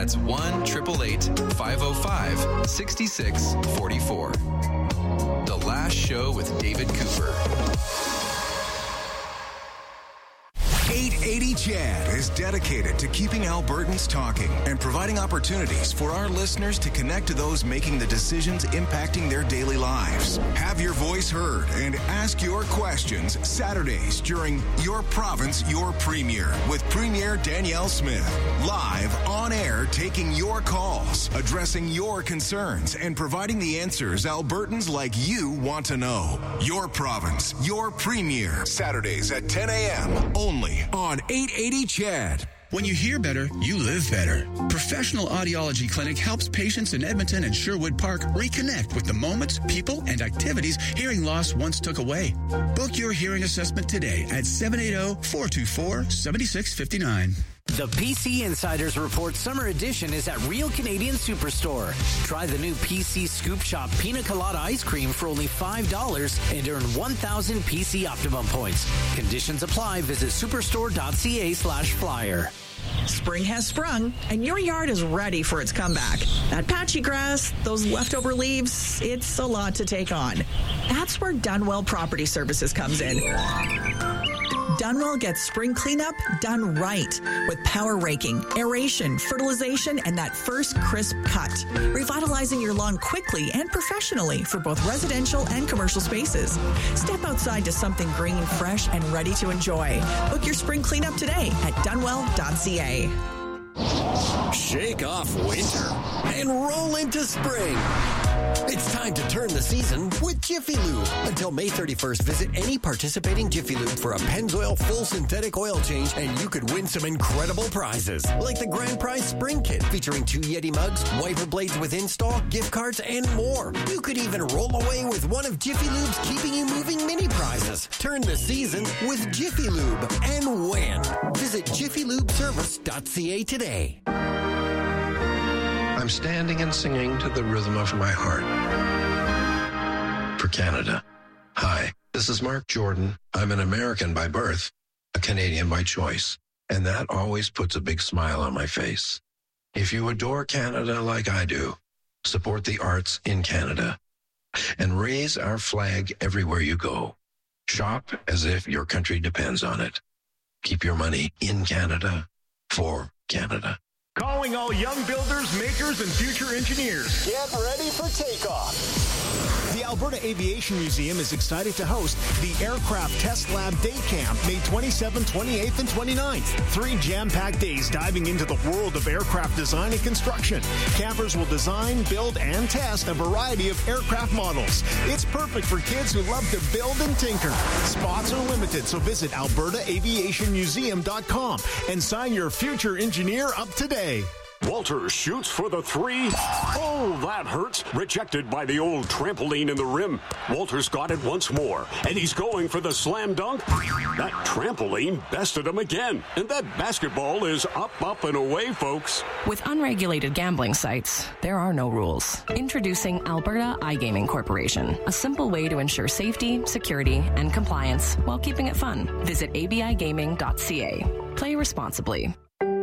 That's 1-888-505-6644. The Last Show with David Cooper. 880 CHAD is dedicated to keeping Albertans talking and providing opportunities for our listeners to connect to those making the decisions impacting their daily lives. Have your voice heard and ask your questions Saturdays during Your Province, Your Premier with Premier Danielle Smith. Live on air, taking your calls, addressing your concerns, and providing the answers Albertans like you want to know. Your Province, Your Premier. Saturdays at 10 a.m. only on 880 CHAD. When you hear better, you live better. Professional Audiology Clinic helps patients in Edmonton and Sherwood Park reconnect with the moments, people, and activities hearing loss once took away. Book your hearing assessment today at 780-424-7659. The PC Insiders Report Summer Edition is at Real Canadian Superstore. Try the new PC Scoop Shop Pina Colada Ice Cream for only $5 and earn 1,000 PC Optimum points. Conditions apply. Visit superstore.ca/flyer. Spring has sprung, and your yard is ready for its comeback. That patchy grass, those leftover leaves, it's a lot to take on. That's where Dunwell Property Services comes in. Dunwell gets spring cleanup done right with power raking, aeration, fertilization, and that first crisp cut, revitalizing your lawn quickly and professionally for both residential and commercial spaces. Step outside to something green, fresh, and ready to enjoy. Book your spring cleanup today at dunwell.ca. Shake off winter and roll into spring. It's time to turn the season with Jiffy Lube. Until May 31st, visit any participating Jiffy Lube for a Pennzoil full synthetic oil change, and you could win some incredible prizes, like the Grand Prize Spring Kit featuring 2 Yeti mugs, wiper blades with install, gift cards, and more. You could even roll away with one of Jiffy Lube's Keeping You Moving mini prizes. Turn the season with Jiffy Lube and win. Visit jiffylubeservice.ca today. I'm standing and singing to the rhythm of my heart. For Canada. Hi, this is Mark Jordan. I'm an American by birth, a Canadian by choice, and that always puts a big smile on my face. If you adore Canada like I do, support the arts in Canada and raise our flag everywhere you go. Shop as if your country depends on it. Keep your money in Canada for Canada. Calling all young builders, makers, and future engineers. Get ready for takeoff. The Alberta Aviation Museum is excited to host the Aircraft Test Lab Day Camp, May 27th, 28th, and 29th. 3 jam-packed days diving into the world of aircraft design and construction. Campers will design, build, and test a variety of aircraft models. It's perfect for kids who love to build and tinker. Spots are limited, so visit albertaaviationmuseum.com and sign your future engineer up today. Walter shoots for the 3. Oh, that hurts. Rejected by the old trampoline in the rim. Walter's got it once more, and he's going for the slam dunk. That trampoline bested him again, and that basketball is up, and away, folks. With unregulated gambling sites, there are no rules. Introducing Alberta iGaming Corporation, a simple way to ensure safety, security, and compliance while keeping it fun. Visit abigaming.ca. Play responsibly.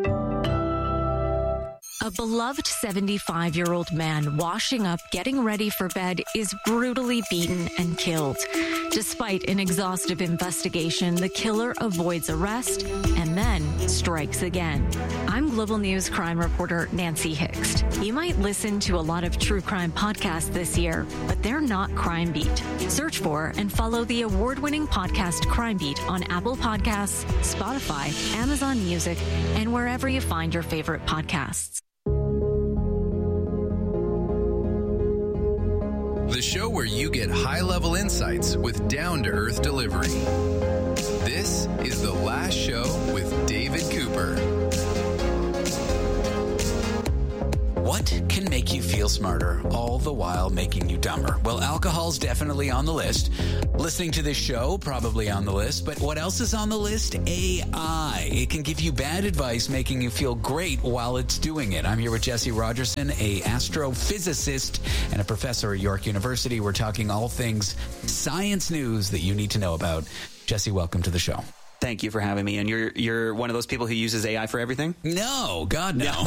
A beloved 75-year-old man washing up, getting ready for bed, is brutally beaten and killed. Despite an exhaustive investigation, the killer avoids arrest and then strikes again. I'm Global News crime reporter Nancy Hixt. You might listen to a lot of true crime podcasts this year, but they're not Crime Beat. Search for and follow the award-winning podcast Crime Beat on Apple Podcasts, Spotify, Amazon Music, and wherever you find your favorite podcasts. The show where you get high-level insights with down-to-earth delivery. This is The Last Show with David Cooper. What can make you feel smarter, all the while making you dumber? Well, alcohol's definitely on the list. Listening to this show, probably on the list. But what else is on the list? AI. It can give you bad advice, making you feel great while it's doing it. I'm here with Jesse Rogerson, a astrophysicist and a professor at York University. We're talking all things science news that you need to know about. Jesse, welcome to the show. Thank you for having me. And you're one of those people who uses AI for everything? No, God, no.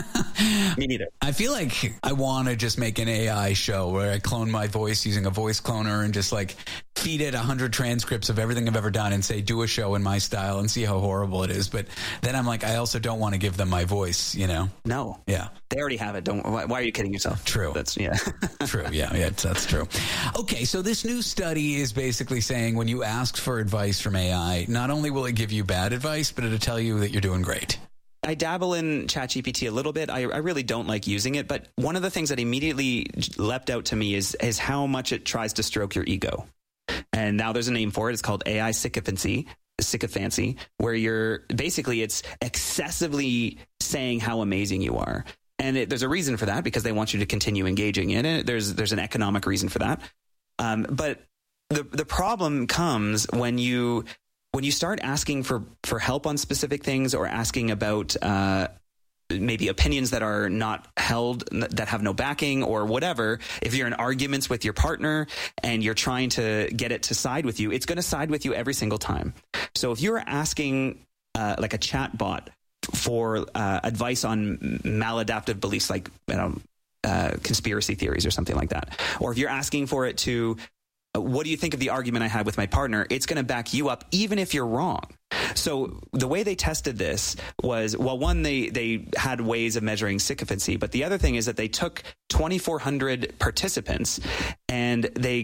Me neither. I feel like I want to just make an AI show where I clone my voice using a voice cloner and just like feed it 100 transcripts of everything I've ever done and say, do a show in my style and see how horrible it is. But then I'm like, I also don't want to give them my voice, you know? No. Yeah. They already have it. Why are you kidding yourself? True. That's True. Yeah, that's true. Okay. So this new study is basically saying when you ask for advice from AI, not only will it give you bad advice, but it'll tell you that you're doing great. I dabble in ChatGPT a little bit. I really don't like using it, but one of the things that immediately leapt out to me is how much it tries to stroke your ego. And now there's a name for it. It's called AI sycophancy, where it's excessively saying how amazing you are. And there's a reason for that because they want you to continue engaging in it. There's an economic reason for that. But the problem comes when you start asking for help on specific things or asking about maybe opinions that are not held, that have no backing or whatever. If you're in arguments with your partner and you're trying to get it to side with you, it's going to side with you every single time. So if you're asking like a chat bot for advice on maladaptive beliefs like conspiracy theories or something like that, or if you're asking for it to what do you think of the argument I had with my partner? It's going to back you up, even if you're wrong. So the way they tested this was, well, one, they had ways of measuring sycophancy, but the other thing is that they took 2,400 participants and they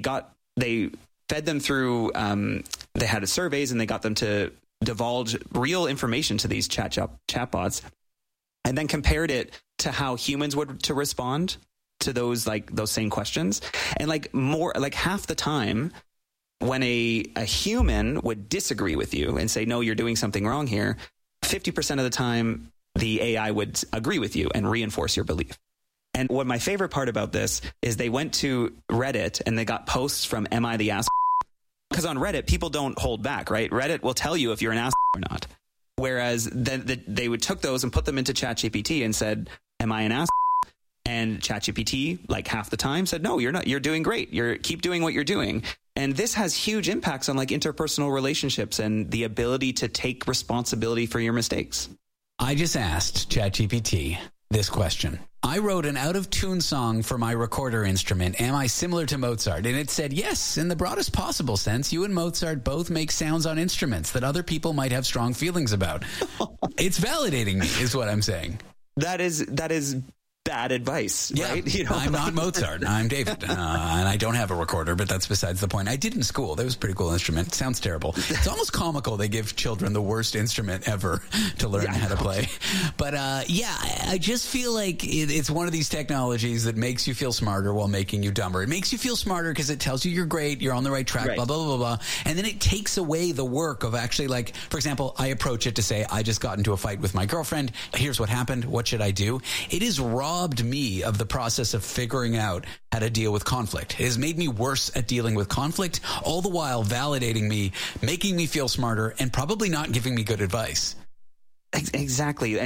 fed them through, they had surveys and they got them to divulge real information to these chatbots and then compared it to how humans would to respond to those same questions. And half the time when a human would disagree with you and say, no, you're doing something wrong here, 50% of the time the AI would agree with you and reinforce your belief. And what my favorite part about this is they went to Reddit and they got posts from Am I the Ass? Because on Reddit, people don't hold back, right? Reddit will tell you if you're an ass or not. Whereas then they would took those and put them into ChatGPT and said, am I an ass? And ChatGPT, like half the time, said, no, you're not. You're doing great. Keep doing what you're doing. And this has huge impacts on interpersonal relationships and the ability to take responsibility for your mistakes. I just asked ChatGPT this question. I wrote an out-of-tune song for my recorder instrument. Am I similar to Mozart? And it said, yes, in the broadest possible sense, you and Mozart both make sounds on instruments that other people might have strong feelings about. It's validating me, is what I'm saying. That is bad advice, right? I'm not Mozart. I'm David. And I don't have a recorder, but that's besides the point. I did in school. That was a pretty cool instrument. It sounds terrible. It's almost comical. They give children the worst instrument ever to learn how to play. But I just feel like it's one of these technologies that makes you feel smarter while making you dumber. It makes you feel smarter because it tells you you're great, you're on the right track, blah, blah, blah, blah. And then it takes away the work of actually, for example, I approach it to say, I just got into a fight with my girlfriend. Here's what happened. What should I do? It is robbed me of the process of figuring out how to deal with conflict. It has made me worse at dealing with conflict, all the while validating me, making me feel smarter, and probably not giving me good advice. Exactly.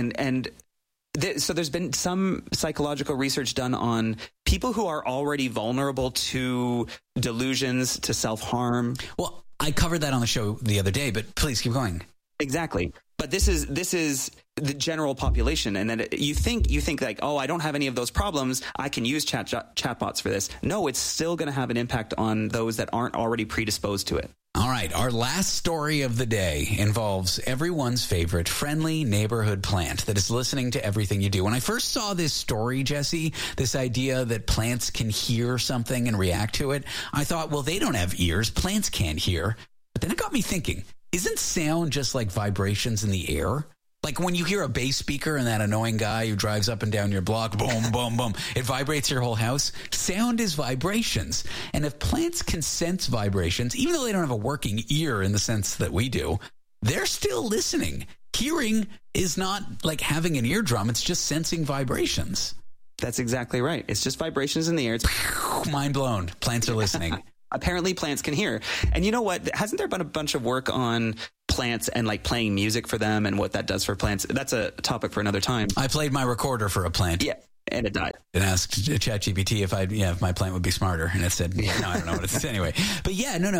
So there's been some psychological research done on people who are already vulnerable to delusions, to self-harm. Well, I covered that on the show the other day, but please keep going. Exactly. But this is the general population. And then you think like, oh, I don't have any of those problems. I can use chatbots for this. No, it's still going to have an impact on those that aren't already predisposed to it. All right. Our last story of the day involves everyone's favorite friendly neighborhood plant that is listening to everything you do. When I first saw this story, Jesse, this idea that plants can hear something and react to it, I thought, well, they don't have ears. Plants can't hear. But then it got me thinking, isn't sound just like vibrations in the air? Like when you hear a bass speaker and that annoying guy who drives up and down your block, boom, boom, boom, it vibrates your whole house. Sound is vibrations. And if plants can sense vibrations, even though they don't have a working ear in the sense that we do, they're still listening. Hearing is not like having an eardrum. It's just sensing vibrations. That's exactly right. It's just vibrations in the air. It's mind blown. Plants are listening. Apparently plants can hear. And you know what? Hasn't there been a bunch of work on plants and playing music for them and what that does for plants? That's a topic for another time. I played my recorder for a plant. Yeah. And it died. And asked ChatGPT if my plant would be smarter, and it said, no, I don't know what it said anyway. But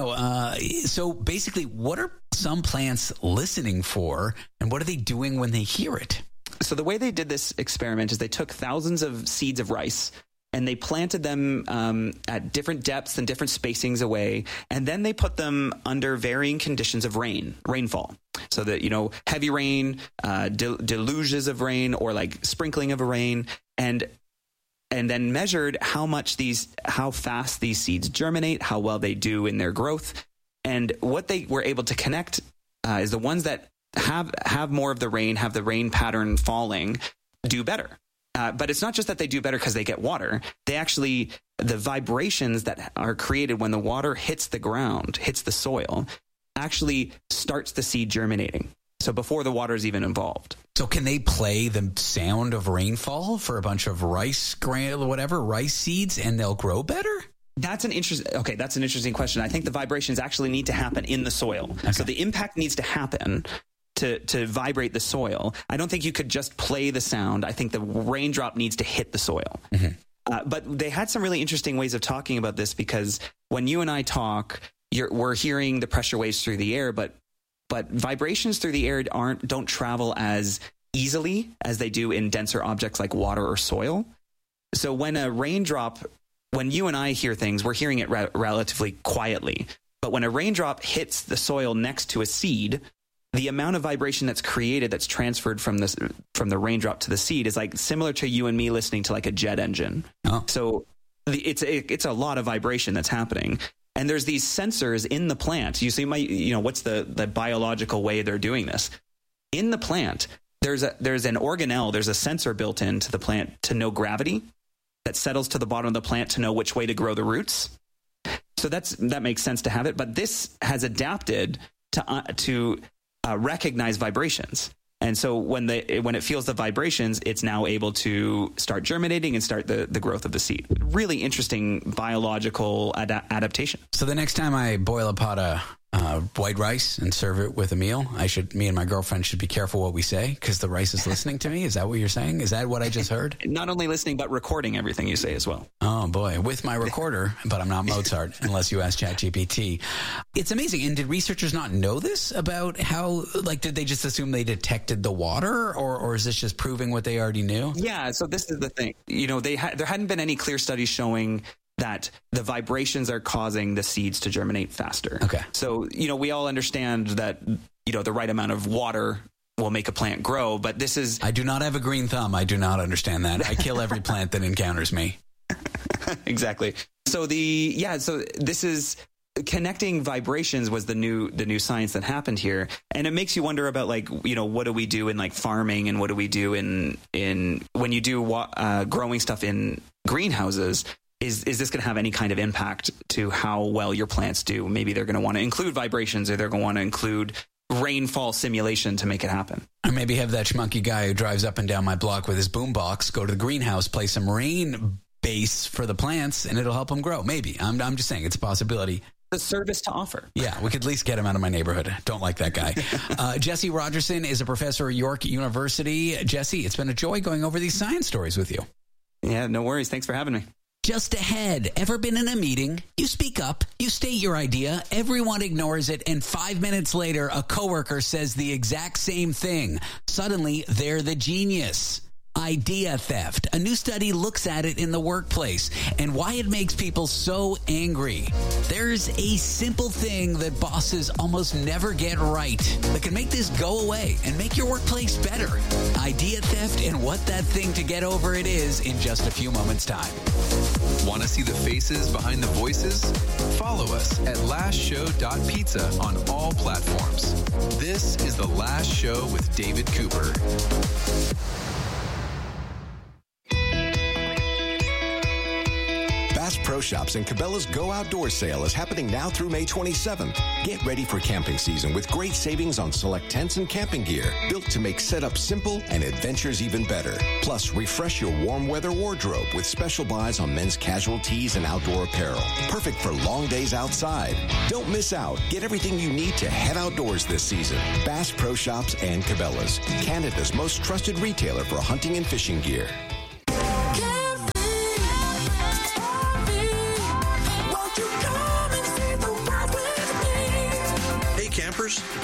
so basically, what are some plants listening for, and what are they doing when they hear it? So the way they did this experiment is they took thousands of seeds of rice and they planted them at different depths and different spacings away, and then they put them under varying conditions of rainfall. So that, heavy rain, deluges of rain, or like sprinkling of a rain, and then measured how fast these seeds germinate, how well they do in their growth. And what they were able to connect is the ones that have more of the rain, have the rain pattern falling, do better. But it's not just that they do better because they get water. The vibrations that are created when the water hits the ground, hits the soil, actually starts the seed germinating. So before the water is even involved. So can they play the sound of rainfall for a bunch of rice seeds, and they'll grow better? That's an interesting question. I think the vibrations actually need to happen in the soil. Okay. So the impact needs to happen to vibrate the soil. I don't think you could just play the sound. I think the raindrop needs to hit the soil. Mm-hmm. But they had some really interesting ways of talking about this, because when you and I talk, we're hearing the pressure waves through the air, but vibrations through the air don't travel as easily as they do in denser objects like water or soil. So when you and I hear things, we're hearing it relatively quietly. But when a raindrop hits the soil next to a seed, the amount of vibration that's created, that's transferred from the raindrop to the seed, is like similar to you and me listening to like a jet engine. Oh. So it's a lot of vibration that's happening. And there's these sensors in the plant. You see, what's the biological way they're doing this? In the plant, there's an organelle, there's a sensor built into the plant to know gravity, that settles to the bottom of the plant to know which way to grow the roots. So that makes sense to have it. But this has adapted to recognize vibrations. And so when it feels the vibrations, it's now able to start germinating and start the growth of the seed. Really interesting biological adaptation. So the next time I boil a pot of white rice and serve it with a meal, me and my girlfriend should be careful what we say, because the rice is listening to me. Is that what you're saying? Is that what I just heard? Not only listening, but recording everything you say as well. Oh boy, with my recorder, but I'm not Mozart unless you ask ChatGPT. It's amazing. And did researchers not know this about how, did they just assume they detected the water, or is this just proving what they already knew? Yeah, so this is the thing. There hadn't been any clear studies showing that the vibrations are causing the seeds to germinate faster. Okay. So, we all understand that, the right amount of water will make a plant grow, but this is... I do not have a green thumb. I do not understand that. I kill every plant that encounters me. Exactly. So this is... Connecting vibrations was the new science that happened here. And it makes you wonder about what do we do in farming, and what do we do in when you do growing stuff in greenhouses. Is this going to have any kind of impact to how well your plants do? Maybe they're going to want to include vibrations, or they're going to want to include rainfall simulation to make it happen. Or maybe have that schmucky guy who drives up and down my block with his boombox go to the greenhouse, play some rain bass for the plants, and it'll help them grow. Maybe. I'm just saying it's a possibility. The service to offer. Yeah, we could at least get him out of my neighborhood. Don't like that guy. Jesse Rogerson is a professor at York University. Jesse, it's been a joy going over these science stories with you. Yeah, no worries. Thanks for having me. Just ahead. Ever been in a meeting? You speak up, you state your idea, everyone ignores it, and 5 minutes later, a coworker says the exact same thing. Suddenly, they're the genius. Idea theft. A new study looks at it in the workplace and why it makes people so angry. There's a simple thing that bosses almost never get right that can make this go away and make your workplace better. Idea theft and what that thing to get over it is in just a few moments' time. Want to see the faces behind the voices? Follow us at lastshow.pizza on all platforms. This is The Last Show with David Cooper. Bass Pro Shops and Cabela's Go Outdoors sale is happening now through May 27th. Get ready for camping season with great savings on select tents and camping gear, built to make setup simple and adventures even better. Plus, refresh your warm weather wardrobe with special buys on men's casual tees and outdoor apparel. Perfect for long days outside. Don't miss out. Get everything you need to head outdoors this season. Bass Pro Shops and Cabela's, Canada's most trusted retailer for hunting and fishing gear.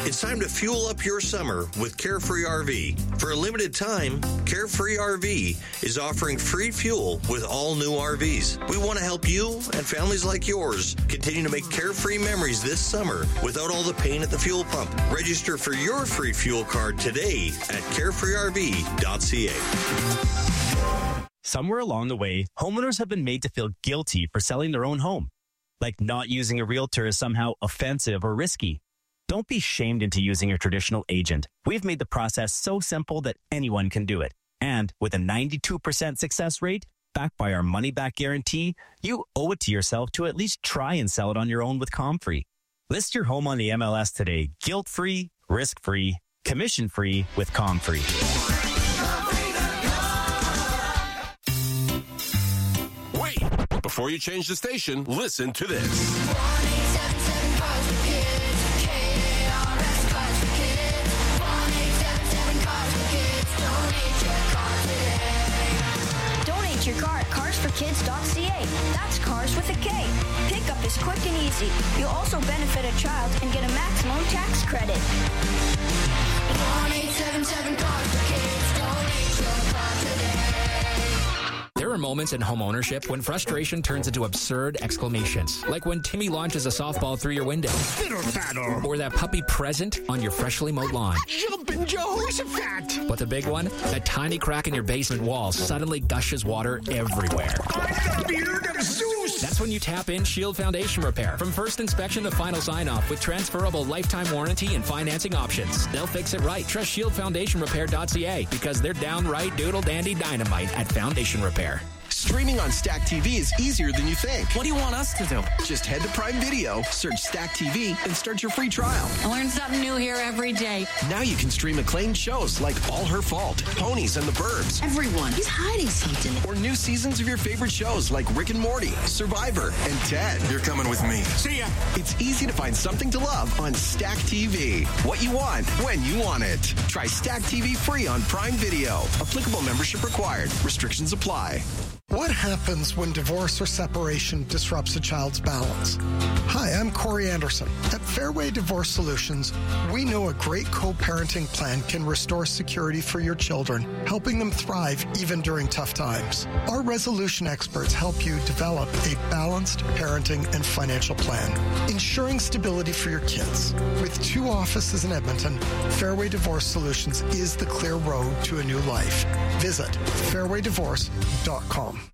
It's time to fuel up your summer with Carefree RV. For a limited time, Carefree RV is offering free fuel with all new RVs. We want to help you and families like yours continue to make carefree memories this summer without all the pain at the fuel pump. Register for your free fuel card today at carefreerv.ca. Somewhere along the way, homeowners have been made to feel guilty for selling their own home. Like not using a realtor is somehow offensive or risky. Don't be shamed into using a traditional agent. We've made the process so simple that anyone can do it. And with a 92% success rate, backed by our money-back guarantee, you owe it to yourself to at least try and sell it on your own with ComFree. List your home on the MLS today, guilt-free, risk-free, commission-free with ComFree. Wait! Before you change the station, listen to this. Your car at carsforkids.ca. That's cars with a K. Pickup is quick and easy. You'll also benefit a child and get a maximum tax credit. 1-877 Cars for Kids. Donate your car today. There are moments in home ownership when frustration turns into absurd exclamations, like when Timmy launches a softball through your window, or that puppy present on your freshly mowed lawn. Jumpin' Jehoshaphat! But the big one, a tiny crack in your basement wall suddenly gushes water everywhere. I'm the beard of Zeus! That's when you tap in Shield Foundation Repair. From first inspection to final sign-off with transferable lifetime warranty and financing options. They'll fix it right. Trust ShieldFoundationRepair.ca because they're downright doodle-dandy dynamite at Foundation Repair. Streaming on Stack TV is easier than you think. What do you want us to do? Just head to Prime Video, search Stack TV, and start your free trial. I learn something new here every day. Now you can stream acclaimed shows like All Her Fault, Ponies and the Burbs. Everyone, he's hiding something. Or new seasons of your favorite shows like Rick and Morty, Survivor, and Ted. You're coming with me. See ya. It's easy to find something to love on Stack TV. What you want, when you want it. Try Stack TV free on Prime Video. Applicable membership required. Restrictions apply. What happens when divorce or separation disrupts a child's balance? Hi, I'm Corey Anderson. At Fairway Divorce Solutions, we know a great co-parenting plan can restore security for your children, helping them thrive even during tough times. Our resolution experts help you develop a balanced parenting and financial plan, ensuring stability for your kids. With 2 offices in Edmonton, Fairway Divorce Solutions is the clear road to a new life. Visit fairwaydivorce.com.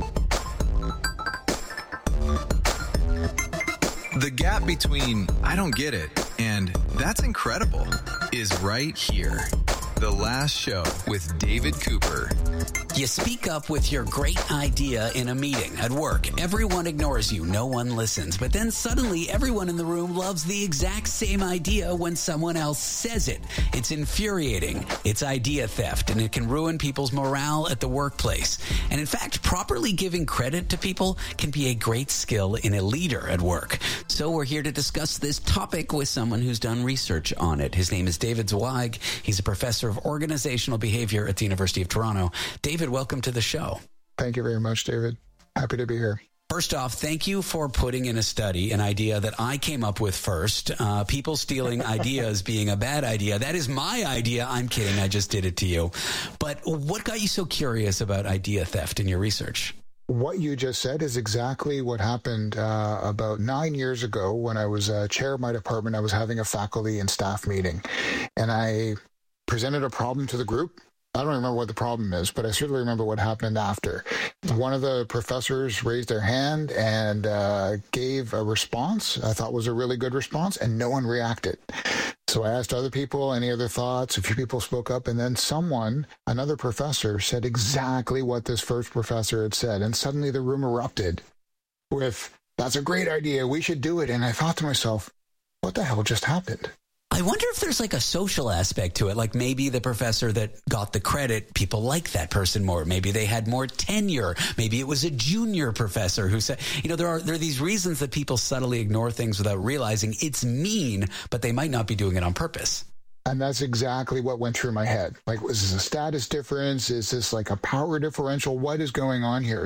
The gap between I don't get it and that's incredible is right here. The Last Show with David Cooper. You speak up with your great idea in a meeting at work. Everyone ignores you. No one listens. But then suddenly everyone in the room loves the exact same idea when someone else says it. It's infuriating. It's idea theft, and it can ruin people's morale at the workplace. And in fact, properly giving credit to people can be a great skill in a leader at work. So we're here to discuss this topic with someone who's done research on it. His name is David Zweig. He's a professor of organizational behavior at the University of Toronto. David, welcome to the show. Thank you very much, David. Happy to be here. First off, thank you for putting in a study, an idea that I came up with first. People stealing ideas being a bad idea. That is my idea. I'm kidding. I just did it to you. But what got you so curious about idea theft in your research? What you just said is exactly what happened about 9 years ago when I was chair of my department. I was having a faculty and staff meeting, and I presented a problem to the group. I don't remember what the problem is, but I certainly remember what happened after. One of the professors raised their hand and gave a response I thought was a really good response, and no one reacted. So I asked other people, any other thoughts? A few people spoke up, and then another professor, said exactly what this first professor had said, and suddenly the room erupted with, "That's a great idea, we should do it." And I thought to myself, what the hell just happened? I wonder if there's like a social aspect to it. Like maybe the professor that got the credit, people like that person more. Maybe they had more tenure. Maybe it was a junior professor who said, there are these reasons that people subtly ignore things without realizing it's mean, but they might not be doing it on purpose. And that's exactly what went through my head. Like, was this a status difference? Is this like a power differential? What is going on here?